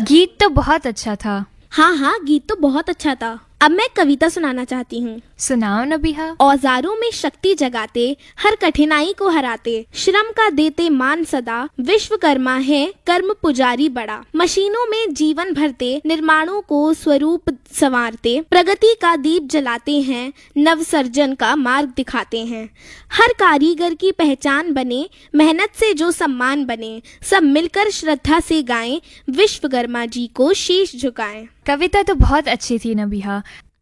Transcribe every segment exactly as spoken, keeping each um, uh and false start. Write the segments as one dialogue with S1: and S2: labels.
S1: गीत तो बहुत अच्छा था।
S2: हाँ हाँ, गीत तो बहुत अच्छा था। अब मैं कविता सुनाना चाहती हूँ।
S1: सुनाओ नबीहा।
S2: औजारों में शक्ति जगाते, हर कठिनाई को हराते, श्रम का देते मान सदा, विश्वकर्मा है कर्म पुजारी बड़ा। मशीनों में जीवन भरते, निर्माणों को स्वरूप संवारते, प्रगति का दीप जलाते हैं, नव सर्जन का मार्ग दिखाते हैं। हर कारीगर की पहचान बने, मेहनत से जो सम्मान बने, सब मिलकर श्रद्धा से गाएं, विश्वकर्मा जी को शीश झुकाएं।
S1: कविता तो बहुत अच्छी थी नबीहा।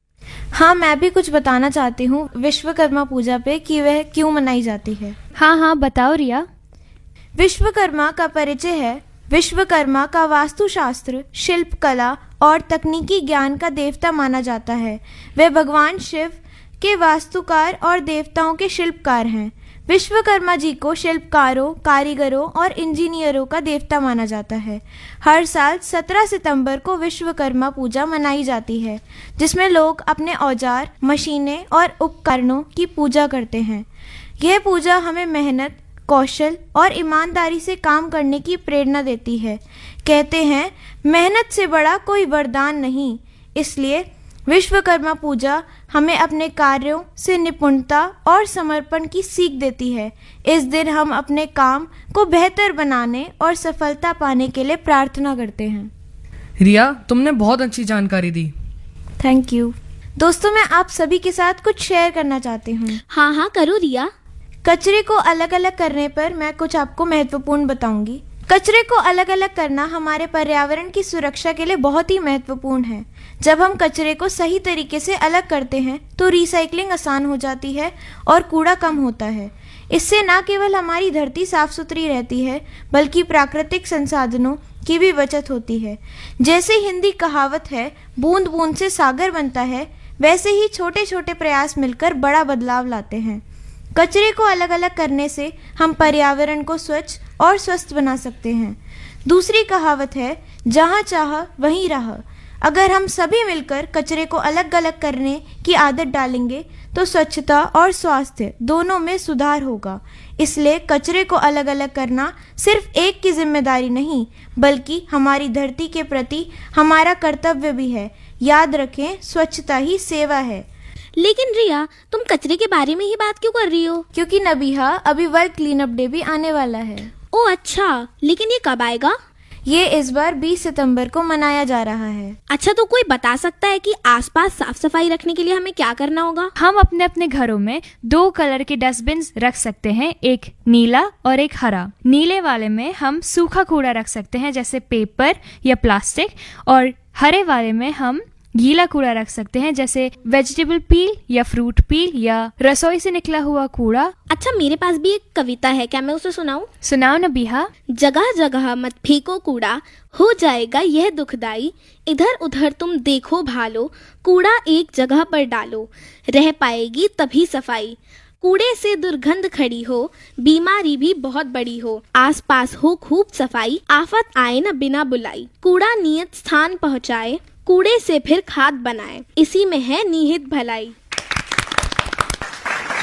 S3: हाँ, मैं भी कुछ बताना चाहती हूँ विश्वकर्मा पूजा पे कि वह क्यों मनाई जाती है।
S1: हाँ हाँ बताओ रिया।
S3: विश्वकर्मा का परिचय है। विश्वकर्मा का वास्तुशास्त्र, शिल्प कला और तकनीकी ज्ञान का देवता माना जाता है। वे भगवान शिव के वास्तुकार और देवताओं के शिल्पकार हैं। विश्वकर्मा जी को शिल्पकारों, कारीगरों और इंजीनियरों का देवता माना जाता है। हर साल सत्रह सितंबर को विश्वकर्मा पूजा मनाई जाती है, जिसमें लोग अपने औजार, मशीनें और उपकरणों की पूजा करते हैं। यह पूजा हमें मेहनत, कौशल और ईमानदारी से काम करने की प्रेरणा देती है। कहते हैं, मेहनत से बड़ा कोई वरदान नहीं। इसलिए विश्वकर्मा पूजा हमें अपने कार्यों से निपुणता और समर्पण की सीख देती है। इस दिन हम अपने काम को बेहतर बनाने और सफलता पाने के लिए प्रार्थना करते हैं।
S4: रिया, तुमने बहुत अच्छी जानकारी दी।
S3: Thank you. दोस्तों, मैं आप सभी के साथ कुछ शेयर करना चाहती हूँ।
S2: हाँ हाँ करो रिया।
S3: कचरे को अलग अलग करने पर मैं कुछ आपको महत्वपूर्ण बताऊंगी। कचरे को अलग अलग करना हमारे पर्यावरण की सुरक्षा के लिए बहुत ही महत्वपूर्ण है। जब हम कचरे को सही तरीके से अलग करते हैं तो रिसाइकलिंग आसान हो जाती है और कूड़ा कम होता है। इससे न केवल हमारी धरती साफ सुथरी रहती है, बल्कि प्राकृतिक संसाधनों की भी बचत होती है। जैसे हिंदी कहावत है, बूंद बूंद से सागर बनता है, वैसे ही छोटे छोटे प्रयास मिलकर बड़ा बदलाव लाते हैं। कचरे को अलग अलग करने से हम पर्यावरण को स्वच्छ और स्वस्थ बना सकते हैं। दूसरी कहावत है, जहाँ चाह वहीं राह। अगर हम सभी मिलकर कचरे को अलग अलग करने की आदत डालेंगे तो स्वच्छता और स्वास्थ्य दोनों में सुधार होगा। इसलिए कचरे को अलग अलग करना सिर्फ एक की जिम्मेदारी नहीं, बल्कि हमारी धरती के प्रति हमारा कर्तव्य भी है। याद रखें, स्वच्छता ही सेवा है।
S2: लेकिन रिया, तुम कचरे के बारे में ही बात क्यों कर रही हो?
S3: क्योंकि नबीहा, अभी वर्ल्ड क्लीन अप डे भी आने वाला है।
S2: ओ अच्छा, लेकिन ये कब आएगा?
S3: ये इस बार बीस सितंबर को मनाया जा रहा है।
S2: अच्छा, तो कोई बता सकता है कि आसपास साफ सफाई रखने के लिए हमें क्या करना होगा?
S1: हम अपने अपने घरों में दो कलर के डस्टबिन रख सकते हैं, एक नीला और एक हरा। नीले वाले में हम सूखा कूड़ा रख सकते हैं, जैसे पेपर या प्लास्टिक, और हरे वाले में हम गीला कूड़ा रख सकते हैं, जैसे वेजिटेबल पील या फ्रूट पील या रसोई से निकला हुआ कूड़ा।
S2: अच्छा, मेरे पास भी एक कविता है, क्या मैं उसे सुनाऊं?
S1: सुनाओ नबीहा।
S2: जगह जगह मत फेंको कूड़ा, हो जाएगा यह दुखदाई। इधर उधर तुम देखो भालो, कूड़ा एक जगह पर डालो, रह पाएगी तभी सफाई। कूड़े से दुर्गंध खड़ी हो, बीमारी भी बहुत बड़ी हो। आसपास हो खूब सफाई, आफत आए न बिना बुलाई। कूड़ा नियत स्थान पहुँचाए, कूड़े से फिर खाद बनाए, इसी में है निहित भलाई।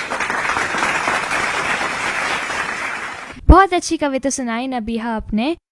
S1: बहुत अच्छी कविता सुनाई नबीहा आपने।